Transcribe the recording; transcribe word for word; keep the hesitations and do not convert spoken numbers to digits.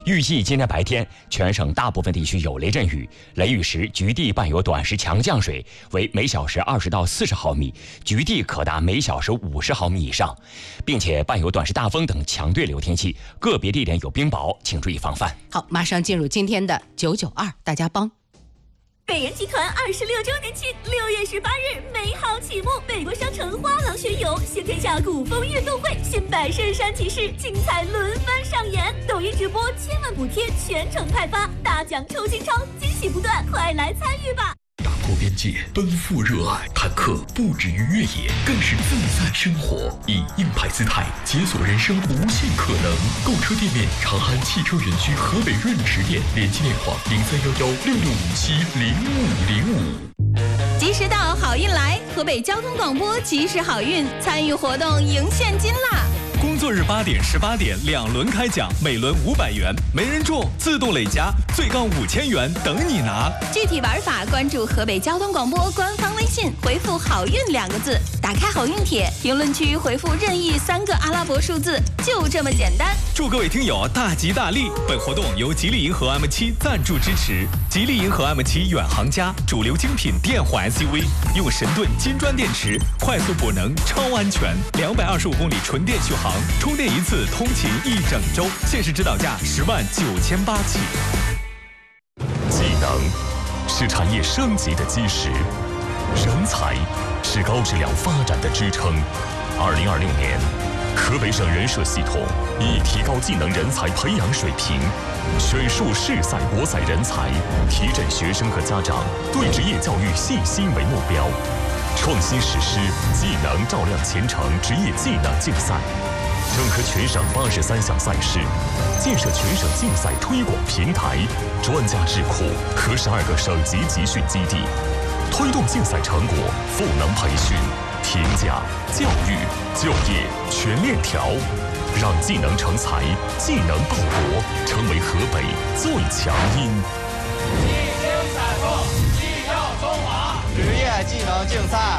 预计今天白天，全省大部分地区有雷阵雨，雷雨时局地伴有短时强降水，为每小时二十到四十毫米，局地可达每小时五十毫米以上，并且伴有短时大风等强对流天气，个别地点有冰雹，请注意防范。 好，马上进入今天的九九二大家帮。 北人集团二十六周年庆，六月十八日美好启幕，北国商城花廊巡游，新天下古风运动会，新百圣山骑士，精彩轮番上演。抖音直播千万补贴，全程派发，大奖抽新钞，惊喜不断，快来参与吧！ 打破边界，奔赴热爱，坦克不止于越野，更是自在生活。以硬派姿态解锁人生无限可能。购车店面：长安汽车园区河北润驰店，联系电话零三幺幺六六五七零五零五。 及时到，好运来！河北交通广播及时好运，参与活动赢现金啦！ 工作日八点、十八点两轮开奖，每轮五百元，没人中自动累加，最高五千元等你拿。 具体玩法关注河北交通广播官方微信，回复“好运”两个字，打开好运帖，评论区回复任意三个阿拉伯数字，就这么简单。 祝各位听友大吉大利！本活动由吉利银河 M 七赞助支持。吉利银河 M 七远航家，主流精品电混 S U V， 用神盾金砖电池，快速补能，超安全，两百二十五公里纯电续航。充电一次通勤一整周，限时指导价十万九千八起。 技能是产业升级的基石，人才是高质量发展的支撑。二零二六年，河北省人社系统以提高技能人才培养水平，选树市赛国赛人才，提振学生和家长对职业教育信心为目标，创新实施技能照亮前程职业技能竞赛。整合全省八十三项赛事，建设全省竞赛推广平台、专家智库和十二个省级集训基地，推动竞赛成果赋能培训、评价、教育、就业全链条，让技能成才、技能报国成为河北最强音。 技精彩过，技耀中华！职业技能竞赛